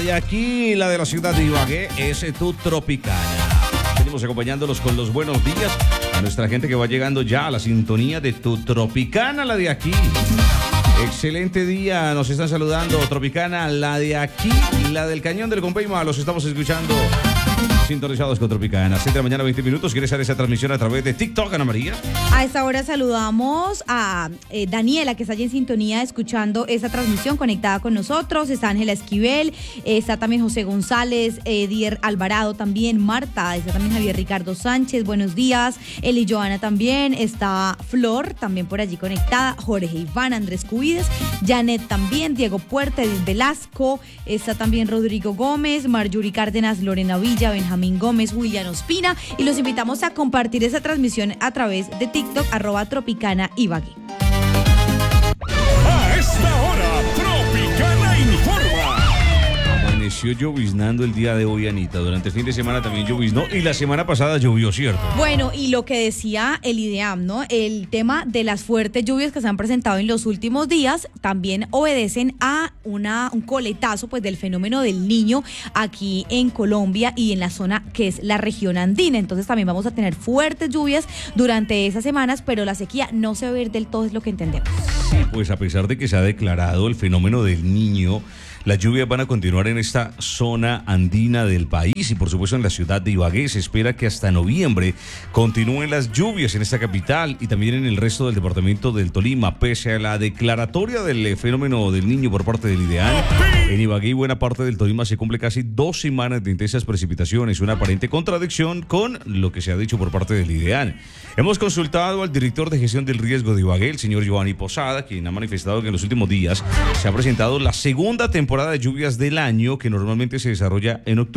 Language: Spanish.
de aquí, la de la ciudad de Ibagué, es tu Tropicana. Venimos acompañándolos con los buenos días a nuestra gente que va llegando ya a la sintonía de tu Tropicana, la de aquí. Excelente día, nos están saludando Tropicana, la de aquí y la del Cañón del Compeima, los estamos escuchando sintonizados con Tropicana. 7 de la mañana, 20 minutos. ¿Quieres hacer esa transmisión a través de TikTok, Ana María? A esta hora saludamos a Daniela, que está allí en sintonía escuchando esa transmisión, conectada con nosotros. Está Ángela Esquivel, está también José González, Dier Alvarado también, Marta, está también Javier Ricardo Sánchez, buenos días. Eli Joana también, está Flor, también por allí conectada, Jorge Iván, Andrés Cubides, Janet también, Diego Puerta, Edith Velasco, está también Rodrigo Gómez, Marjorie Cárdenas, Lorena Villa, Benjamín Gómez, William Ospina, y los invitamos a compartir esa transmisión a través de TikTok, @Tropicana Ibagué. A esta hora, Tropicana informa. Amaneció lloviznando el día de hoy, Anita. Durante el fin de semana también lloviznó y la semana pasada llovió, ¿cierto? Bueno, y lo que decía el IDEAM, ¿no? El tema de las fuertes lluvias que se han presentado en los últimos días también obedecen a un coletazo, pues, del fenómeno del Niño aquí en Colombia y en la zona que es la región andina. Entonces también vamos a tener fuertes lluvias durante esas semanas, pero la sequía no se va a ir del todo, es lo que entendemos. Sí, pues a pesar de que se ha declarado el fenómeno del Niño, las lluvias van a continuar en esta zona andina del país y por supuesto en la ciudad de Ibagué. Se espera que hasta noviembre continúen las lluvias en esta capital y también en el resto del departamento del Tolima. Pese a la declaratoria del fenómeno del Niño por parte del IDEAM, en Ibagué y buena parte del Tolima se cumple casi 2 semanas de intensas precipitaciones, una aparente contradicción con lo que se ha dicho por parte del IDEAM. Hemos consultado al director de gestión del riesgo de Ibagué, el señor Giovanni Posada, quien ha manifestado que en los últimos días se ha presentado la segunda temporada de lluvias del año, que normalmente se desarrolla en octubre.